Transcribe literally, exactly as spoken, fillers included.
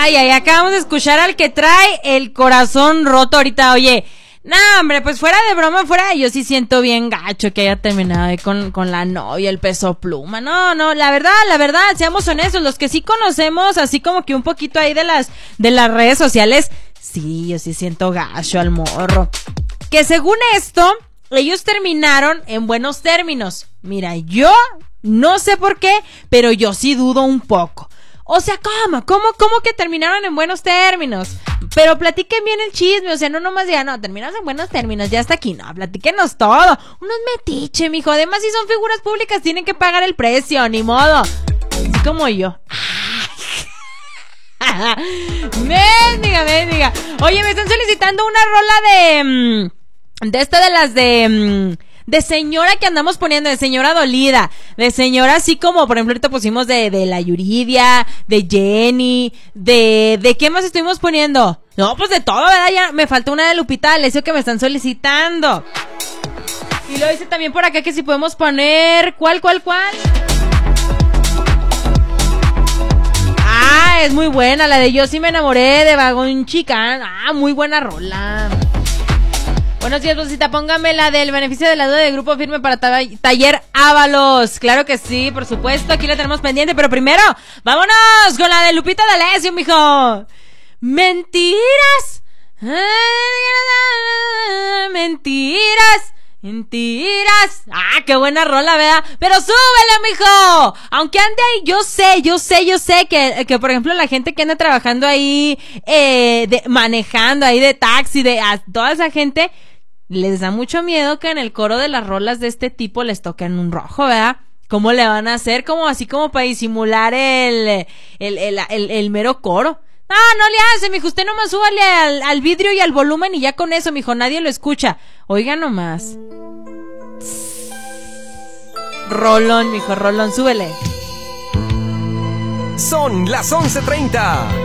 Ay, ay, acabamos de escuchar al que trae el corazón roto ahorita. Oye, no, hombre, pues fuera de broma, fuera, yo sí siento bien gacho que haya terminado ahí con, con la novia, el Peso Pluma. No, no, la verdad, la verdad, seamos honestos, los que sí conocemos, así como que un poquito ahí de las, de las redes sociales, sí, yo sí siento gacho al morro. Que según esto, ellos terminaron en buenos términos. Mira, yo no sé por qué, pero yo sí dudo un poco. O sea, ¿cómo? ¿Cómo, cómo que terminaron en buenos términos? Pero platiquen bien el chisme, o sea, no nomás digan, no, terminamos en buenos términos, ya hasta aquí, no, platíquenos todo. Uno es metiche, mijo, además si son figuras públicas tienen que pagar el precio, ni modo. Así como yo. Mendiga, mendiga. Oye, me están solicitando una rola de... Mmm, de esta de las de... Mmm, de señora que andamos poniendo, de señora dolida, de señora así como, por ejemplo, ahorita pusimos de, de la Yuridia, de Jenny, de, de ¿qué más estuvimos poniendo? No, pues de todo, ¿verdad? Ya me falta una de Lupita D'Alessio que me están solicitando. Y lo dice también por acá que si podemos poner, ¿cuál, cuál, cuál? Ah, es muy buena, la de Yo sí me enamoré de Vagón Chica. Ah, muy buena rola. Buenos días, Rosita, póngame la del beneficio de la duda de Grupo Firme para ta- Taller Ábalos. Claro que sí, por supuesto, aquí la tenemos pendiente, pero primero, vámonos con la de Lupita D'Alessio, mijo. Mentiras. Mentiras. Mentiras. Ah, qué buena rola, ¿verdad? Pero súbele, mijo. Aunque ande ahí, yo sé, yo sé, yo sé que, que por ejemplo, la gente que anda trabajando ahí, eh, de, manejando ahí de taxi, de a toda esa gente, les da mucho miedo que en el coro de las rolas de este tipo les toquen un rojo, ¿verdad? ¿Cómo le van a hacer? Como así como para disimular el, el, el, el, el mero coro. Ah, no le hace, mijo, usted nomás súbale al, al vidrio y al volumen y ya con eso, mijo, nadie lo escucha. Oiga nomás. Rolón, mijo, rolón, súbele. Son las once treinta.